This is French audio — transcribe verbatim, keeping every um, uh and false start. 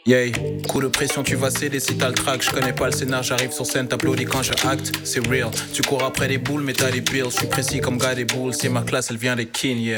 Yeah, coup de pression, tu vas céder si t'as le track. Je connais pas le scénar, j'arrive sur scène, t'applaudis quand je acte. C'est real, tu cours après des boules, mais t'as des bills. Je suis précis comme gars des boules, c'est ma classe, elle vient des kings, yeah.